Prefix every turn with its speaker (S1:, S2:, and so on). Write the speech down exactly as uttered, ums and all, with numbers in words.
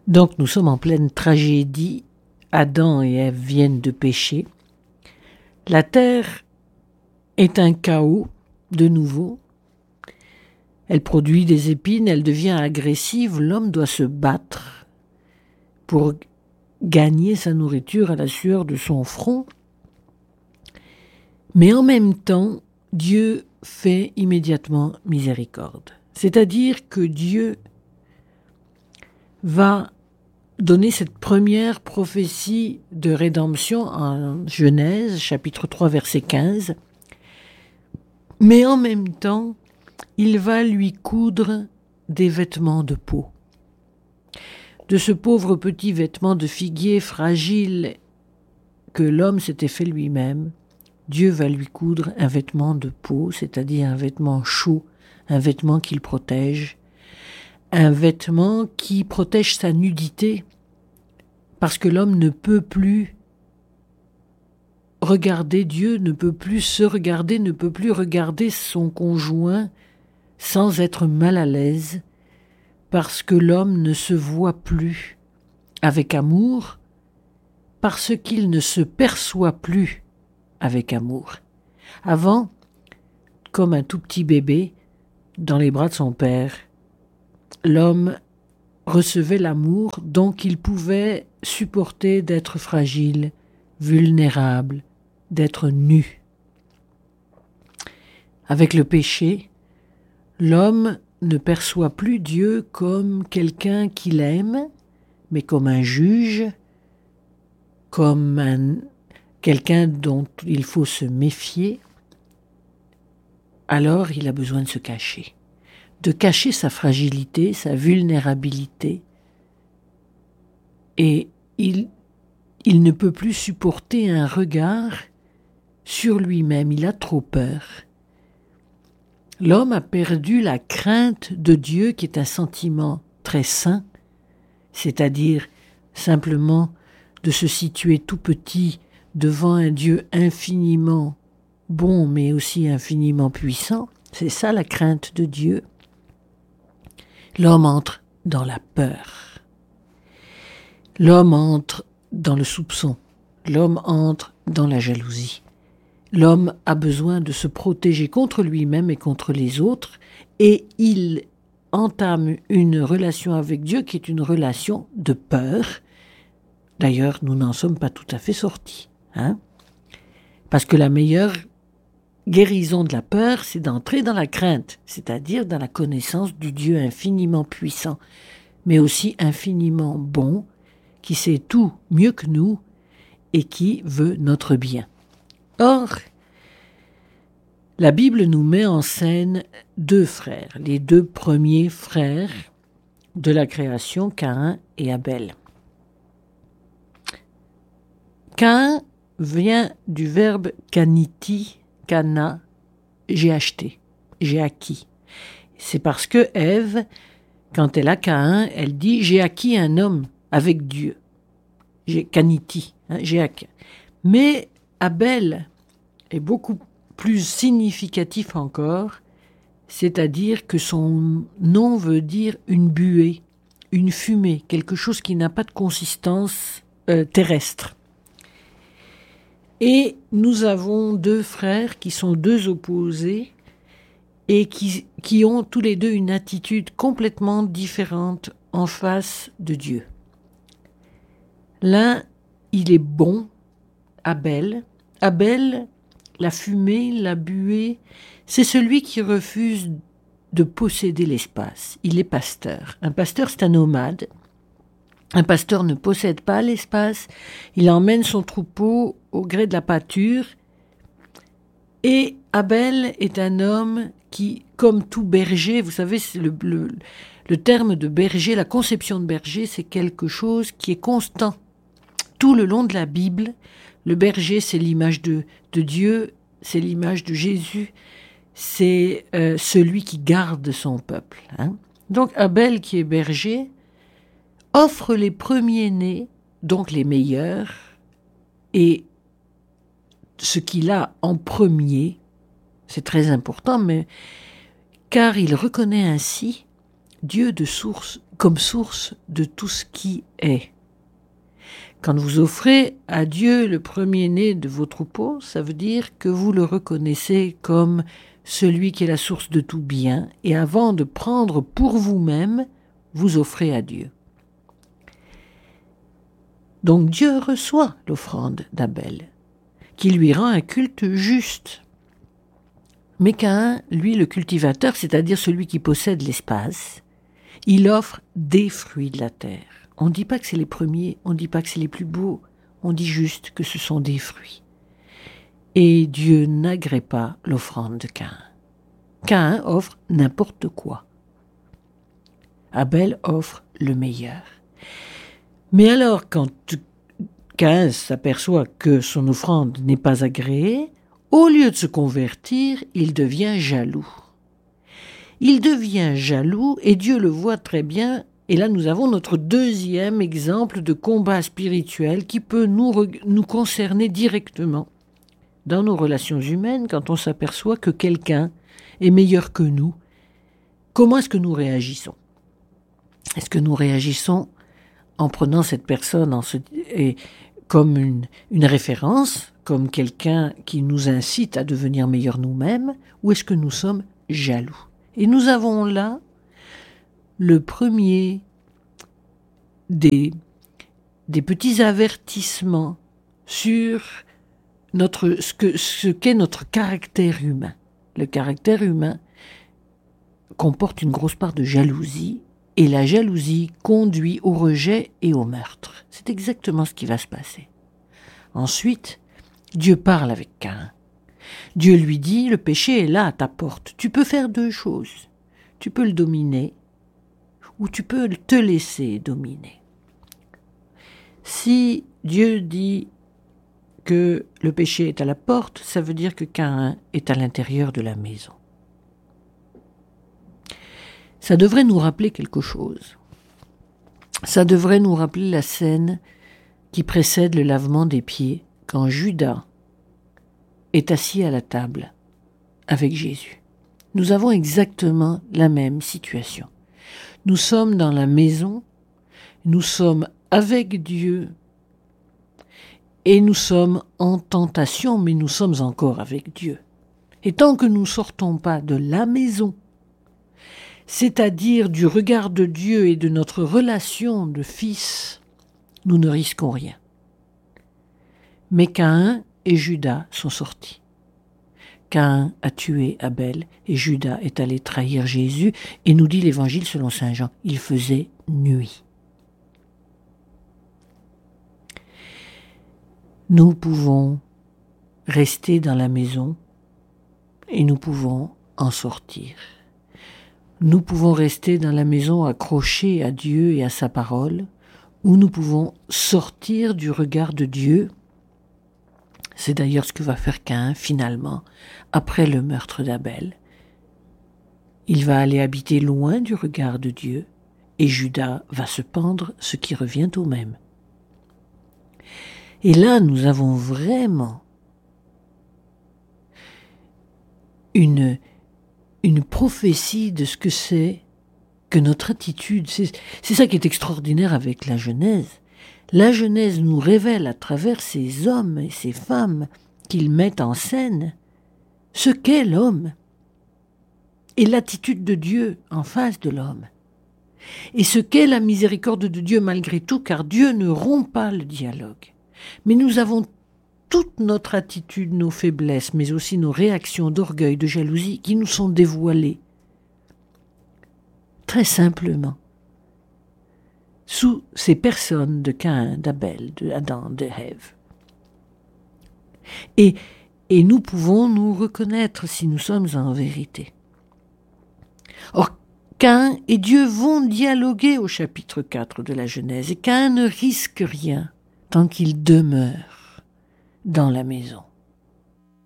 S1: Donc nous sommes en pleine tragédie. Adam et Ève viennent de pécher. La terre est un chaos, de nouveau. Elle produit des épines, elle devient agressive. L'homme doit se battre pour gagner sa nourriture à la sueur de son front. Mais en même temps, Dieu fait immédiatement miséricorde. C'est-à-dire que Dieu va donner cette première prophétie de rédemption en Genèse, chapitre trois, verset quinze. Mais en même temps, il va lui coudre des vêtements de peau. De ce pauvre petit vêtement de figuier fragile que l'homme s'était fait lui-même, Dieu va lui coudre un vêtement de peau, c'est-à-dire un vêtement chaud, un vêtement qui le protège, un vêtement qui protège sa nudité, parce que l'homme ne peut plus regarder Dieu, ne peut plus se regarder, ne peut plus regarder son conjoint sans être mal à l'aise, parce que l'homme ne se voit plus avec amour, parce qu'il ne se perçoit plus avec amour. Avant, comme un tout petit bébé, dans les bras de son père, l'homme recevait l'amour, donc il pouvait supporter d'être fragile, vulnérable, d'être nu. Avec le péché, l'homme ne perçoit plus Dieu comme quelqu'un qu'il aime, mais comme un juge, comme un, quelqu'un dont il faut se méfier. Alors il a besoin de se cacher, de cacher sa fragilité, sa vulnérabilité, et il, il ne peut plus supporter un regard sur lui-même, il a trop peur. L'homme a perdu la crainte de Dieu, qui est un sentiment très sain, c'est-à-dire simplement de se situer tout petit devant un Dieu infiniment bon, mais aussi infiniment puissant. C'est ça la crainte de Dieu. L'homme entre dans la peur. L'homme entre dans le soupçon. L'homme entre dans la jalousie. L'homme a besoin de se protéger contre lui-même et contre les autres, et il entame une relation avec Dieu qui est une relation de peur. D'ailleurs, nous n'en sommes pas tout à fait sortis, hein? Parce que la meilleure guérison de la peur, c'est d'entrer dans la crainte, c'est-à-dire dans la connaissance du Dieu infiniment puissant, mais aussi infiniment bon, qui sait tout mieux que nous et qui veut notre bien. Or, la Bible nous met en scène deux frères, les deux premiers frères de la création, Caïn et Abel. Caïn vient du verbe kaniti, kana, j'ai acheté, j'ai acquis. C'est parce que Ève, quand elle a Caïn, elle dit j'ai acquis un homme avec Dieu. J'ai kaniti, hein, j'ai acquis. Mais Abel est beaucoup plus significatif encore, c'est-à-dire que son nom veut dire une buée, une fumée, quelque chose qui n'a pas de consistance euh, terrestre. Et nous avons deux frères qui sont deux opposés et qui, qui ont tous les deux une attitude complètement différente en face de Dieu. L'un, il est bon, Abel. Abel, la fumée, la buée, c'est celui qui refuse de posséder l'espace. Il est pasteur. Un pasteur, c'est un nomade. Un pasteur ne possède pas l'espace. Il emmène son troupeau au gré de la pâture. Et Abel est un homme qui, comme tout berger, vous savez, c'est le, le, le terme de berger, la conception de berger, c'est quelque chose qui est constant. Tout le long de la Bible, le berger, c'est l'image de, de Dieu, c'est l'image de Jésus, c'est euh, celui qui garde son peuple. Hein. Donc Abel, qui est berger, offre les premiers-nés, donc les meilleurs, et ce qu'il a en premier, c'est très important, mais car il reconnaît ainsi Dieu de source comme source de tout ce qui est. Quand vous offrez à Dieu le premier-né de vos troupeaux, ça veut dire que vous le reconnaissez comme celui qui est la source de tout bien, et avant de prendre pour vous-même, vous offrez à Dieu. Donc Dieu reçoit l'offrande d'Abel, qui lui rend un culte juste. Mais Caïn, lui, le cultivateur, c'est-à-dire celui qui possède l'espace, il offre des fruits de la terre. On ne dit pas que c'est les premiers, on ne dit pas que c'est les plus beaux, on dit juste que ce sont des fruits. Et Dieu n'agrée pas l'offrande de Caïn. Caïn offre n'importe quoi. Abel offre le meilleur. Mais alors, quand Caïn s'aperçoit que son offrande n'est pas agréée, au lieu de se convertir, il devient jaloux. Il devient jaloux et Dieu le voit très bien. Et là, nous avons notre deuxième exemple de combat spirituel qui peut nous, nous concerner directement. Dans nos relations humaines, quand on s'aperçoit que quelqu'un est meilleur que nous, comment est-ce que nous réagissons ? Est-ce que nous réagissons en prenant cette personne en se, et, comme une, une référence, comme quelqu'un qui nous incite à devenir meilleurs nous-mêmes, ou est-ce que nous sommes jaloux ? Et nous avons là le premier des, des petits avertissements sur notre, ce, que, ce qu'est notre caractère humain. Le caractère humain comporte une grosse part de jalousie, et la jalousie conduit au rejet et au meurtre. C'est exactement ce qui va se passer. Ensuite, Dieu parle avec Caïn. Dieu lui dit, le péché est là à ta porte. Tu peux faire deux choses. Tu peux le dominer, ou tu peux te laisser dominer. Si Dieu dit que le péché est à la porte, ça veut dire que Caïn est à l'intérieur de la maison. Ça devrait nous rappeler quelque chose. Ça devrait nous rappeler la scène qui précède le lavement des pieds, quand Judas est assis à la table avec Jésus. Nous avons exactement la même situation. Nous sommes dans la maison, nous sommes avec Dieu, et nous sommes en tentation, mais nous sommes encore avec Dieu. Et tant que nous ne sortons pas de la maison, c'est-à-dire du regard de Dieu et de notre relation de fils, nous ne risquons rien. Mais Caïn et Judas sont sortis. Caïn a tué Abel et Judas est allé trahir Jésus, et nous dit l'Évangile selon saint Jean, il faisait nuit. Nous pouvons rester dans la maison et nous pouvons en sortir. Nous pouvons rester dans la maison accrochés à Dieu et à sa parole, ou nous pouvons sortir du regard de Dieu. C'est d'ailleurs ce que va faire Caïn finalement, après le meurtre d'Abel. Il va aller habiter loin du regard de Dieu, et Judas va se pendre, ce qui revient au même. Et là, nous avons vraiment une, une prophétie de ce que c'est que notre attitude. C'est, c'est ça qui est extraordinaire avec la Genèse. La Genèse nous révèle à travers ces hommes et ces femmes qu'ils mettent en scène ce qu'est l'homme et l'attitude de Dieu en face de l'homme. Et ce qu'est la miséricorde de Dieu malgré tout, car Dieu ne rompt pas le dialogue. Mais nous avons toute notre attitude, nos faiblesses, mais aussi nos réactions d'orgueil, de jalousie, qui nous sont dévoilées. Très simplement. Sous ces personnes de Caïn, d'Abel, d'Adam, de Ève. Et, et nous pouvons nous reconnaître si nous sommes en vérité. Or, Caïn et Dieu vont dialoguer au chapitre quatre de la Genèse, et Caïn ne risque rien tant qu'il demeure dans la maison.